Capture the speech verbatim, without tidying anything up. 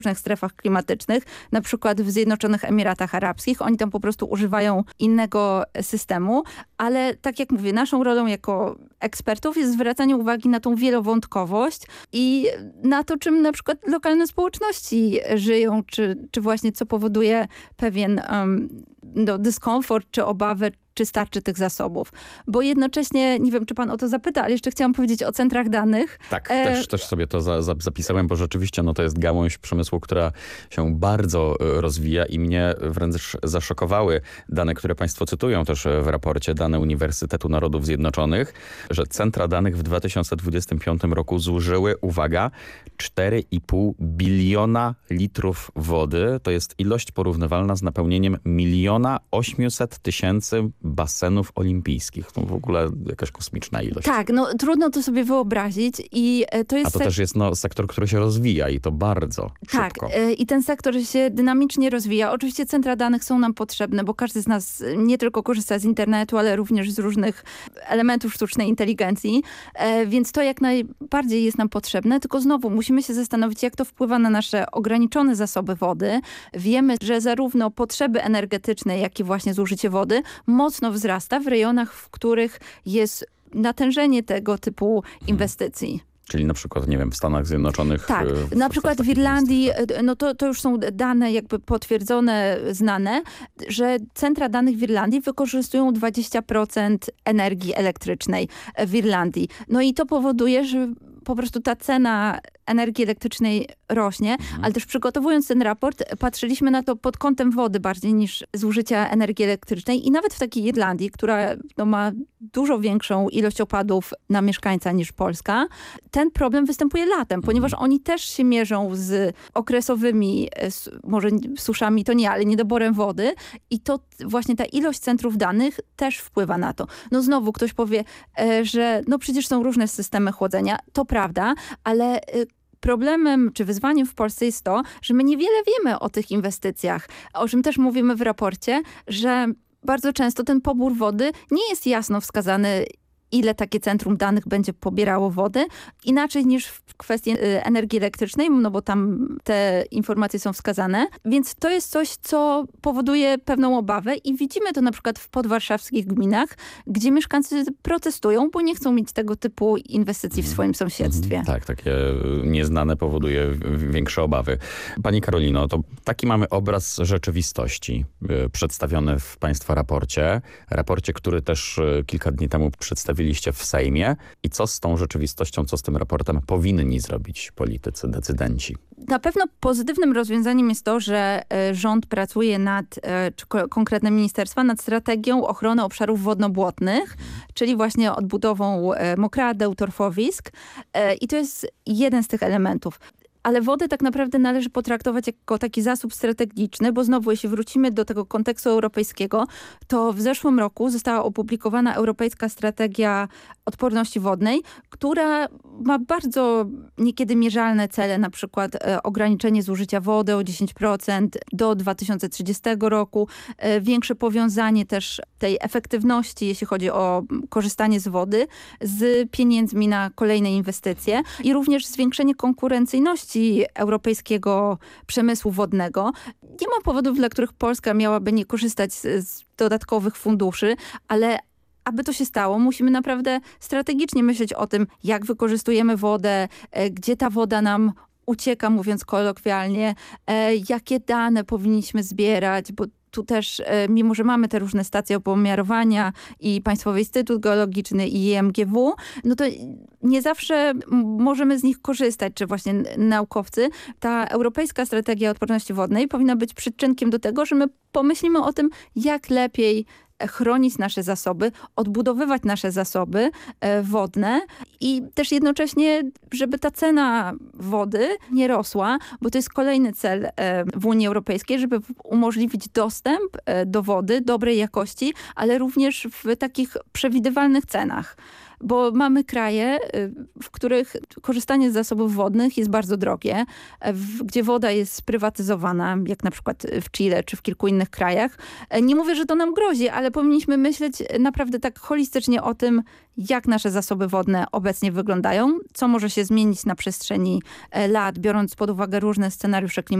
różnych strefach klimatycznych, na przykład w Zjednoczonych Emiratach Arabskich. Oni tam po prostu używają innego systemu, ale tak jak mówię, naszą rolą jako ekspertów jest zwracanie uwagi na tą wielowątkowość i na to, czym na przykład lokalne społeczności żyją, czy, czy właśnie co powoduje pewien um, no, dyskomfort, czy obawę, czy starczy tych zasobów. Bo jednocześnie, nie wiem, czy pan o to zapyta, ale jeszcze chciałam powiedzieć o centrach danych. Tak, e... też, też sobie to za, za, zapisałem, bo rzeczywiście no, to jest gałąź przemysłu, która się bardzo rozwija i mnie wręcz zaszokowały dane, które państwo cytują też w raporcie, dane Uniwersytetu Narodów Zjednoczonych, że centra danych w dwa tysiące dwudziestym piątym roku zużyły, uwaga, cztery i pół biliona litrów wody. To jest ilość porównywalna z napełnieniem miliona osiemset tysięcy basenów olimpijskich. To w ogóle jakaś kosmiczna ilość. Tak, no trudno to sobie wyobrazić i to jest... A to sek- też jest no, sektor, który się rozwija i to bardzo tak, szybko. Tak, i ten sektor się dynamicznie rozwija. Oczywiście centra danych są nam potrzebne, bo każdy z nas nie tylko korzysta z internetu, ale również z różnych elementów sztucznej inteligencji, więc to jak najbardziej jest nam potrzebne, tylko znowu musimy się zastanowić, jak to wpływa na nasze ograniczone zasoby wody. Wiemy, że zarówno potrzeby energetyczne, jak i właśnie zużycie wody mocno wzrasta w rejonach, w których jest natężenie tego typu inwestycji. Czyli na przykład, nie wiem, w Stanach Zjednoczonych. Tak, w, na przykład w Irlandii, miejscach. no to, to już są dane jakby potwierdzone, znane, że centra danych w Irlandii wykorzystują dwadzieścia procent energii elektrycznej w Irlandii. No i to powoduje, że po prostu ta cena energii elektrycznej rośnie, mhm. ale też przygotowując ten raport, patrzyliśmy na to pod kątem wody bardziej niż zużycia energii elektrycznej i nawet w takiej Irlandii, która no, ma dużo większą ilość opadów na mieszkańca niż Polska, ten problem występuje latem, ponieważ oni też się mierzą z okresowymi, może suszami to nie, ale niedoborem wody i to właśnie ta ilość centrów danych też wpływa na to. No znowu ktoś powie, że no przecież są różne systemy chłodzenia, to prawda, ale problemem czy wyzwaniem w Polsce jest to, że my niewiele wiemy o tych inwestycjach, o czym też mówimy w raporcie, że bardzo często ten pobór wody nie jest jasno wskazany, ile takie centrum danych będzie pobierało wody, inaczej niż w kwestii energii elektrycznej, no bo tam te informacje są wskazane. Więc to jest coś, co powoduje pewną obawę i widzimy to na przykład w podwarszawskich gminach, gdzie mieszkańcy protestują, bo nie chcą mieć tego typu inwestycji w swoim sąsiedztwie. Mm, tak, takie nieznane powoduje większe obawy. Pani Karolino, to taki mamy obraz rzeczywistości przedstawiony w państwa raporcie. Raporcie, który też kilka dni temu przedstawiliście w Sejmie. I co z tą rzeczywistością, co z tym raportem powinni zrobić politycy, decydenci? Na pewno pozytywnym rozwiązaniem jest to, że rząd pracuje nad, czy konkretne ministerstwa, nad strategią ochrony obszarów wodno-błotnych, czyli właśnie odbudową mokradeł, torfowisk. I to jest jeden z tych elementów. Ale wodę tak naprawdę należy potraktować jako taki zasób strategiczny, bo znowu, jeśli wrócimy do tego kontekstu europejskiego, to w zeszłym roku została opublikowana Europejska Strategia Odporności Wodnej, która ma bardzo niekiedy mierzalne cele, na przykład e, ograniczenie zużycia wody o dziesięć procent do dwa tysiące trzydziestego roku, e, większe powiązanie też tej efektywności, jeśli chodzi o korzystanie z wody, z pieniędzmi na kolejne inwestycje i również zwiększenie konkurencyjności europejskiego przemysłu wodnego. Nie ma powodów, dla których Polska miałaby nie korzystać z, z dodatkowych funduszy, ale aby to się stało, musimy naprawdę strategicznie myśleć o tym, jak wykorzystujemy wodę, gdzie ta woda nam ucieka, mówiąc kolokwialnie, jakie dane powinniśmy zbierać, bo tu też, mimo że mamy te różne stacje opomiarowania i Państwowy Instytut Geologiczny i I M G W, no to nie zawsze możemy z nich korzystać, czy właśnie naukowcy. Ta Europejska Strategia Odporności Wodnej powinna być przyczynkiem do tego, że my pomyślimy o tym, jak lepiej chronić nasze zasoby, odbudowywać nasze zasoby e, wodne i też jednocześnie, żeby ta cena wody nie rosła, bo to jest kolejny cel e, w Unii Europejskiej, żeby umożliwić dostęp e, do wody dobrej jakości, ale również w takich przewidywalnych cenach. bo mamy kraje, w których korzystanie z zasobów wodnych jest bardzo drogie, w, gdzie woda jest sprywatyzowana, jak na przykład w Chile czy w kilku innych krajach. Nie mówię, że to nam grozi, ale powinniśmy myśleć naprawdę tak holistycznie o tym, jak nasze zasoby wodne obecnie wyglądają, co może się zmienić na przestrzeni lat, biorąc pod uwagę różne scenariusze klimatyczne,